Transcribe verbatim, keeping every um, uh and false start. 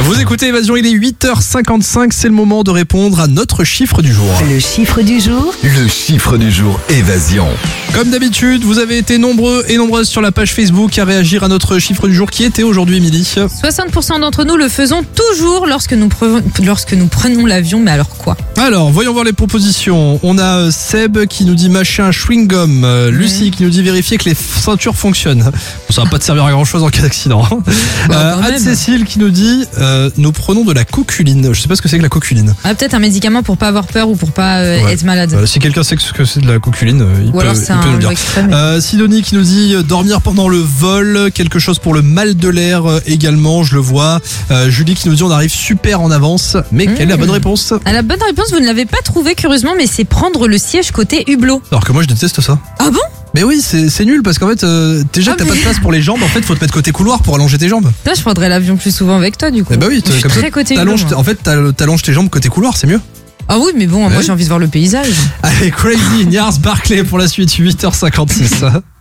Vous écoutez Évasion, il est huit heures cinquante-cinq, c'est le moment de répondre à notre chiffre du jour. Le chiffre du jour. Le chiffre du jour Évasion. Comme d'habitude, vous avez été nombreux et nombreuses sur la page Facebook à réagir à notre chiffre du jour qui était aujourd'hui, Émilie. soixante pour cent d'entre nous le faisons toujours lorsque nous, pre- lorsque nous prenons l'avion, mais alors quoi ? Alors, voyons voir les propositions. On a Seb qui nous dit machin chewing-gum, euh, Lucie qui nous dit vérifier que les ceintures fonctionnent. Bon, ça va pas te servir à grand chose en cas d'accident. Bah, euh, Anne-Cécile qui nous dit euh, nous prenons de la coculine. Je sais pas ce que c'est que la coculine. Ah, peut-être un médicament pour pas avoir peur ou pour pas euh, Ouais. être malade. Euh, si quelqu'un sait ce que c'est de la coculine, euh, il Ou peut, alors il c'est peut nous un le dire. mot extrême. Euh, Sidonie qui nous dit euh, dormir pendant le vol, quelque chose pour le mal de l'air euh, également, je le vois. Euh, Julie qui nous dit on arrive super en avance. Mais quelle est la bonne réponse? À la bonne réponse, vous ne l'avez pas trouvé curieusement, mais c'est prendre le siège côté hublot. Alors que moi je déteste ça. Ah bon ? Mais oui, c'est c'est nul parce qu'en fait, euh, déjà Ah, que t'as mais- pas de place pour les jambes, en fait, faut te mettre côté couloir pour allonger tes jambes. Là, je prendrais l'avion plus souvent avec toi, du coup. Eh bah oui, Je suis comme ça, très côté hublot, t'allonges, moi. en fait, t'all- t'allonges tes jambes côté couloir, c'est mieux. Ah oui, mais bon, moi Ouais. j'ai envie de voir le paysage. Allez, Crazy, Niars, Barclay pour la suite, huit heures cinquante-six.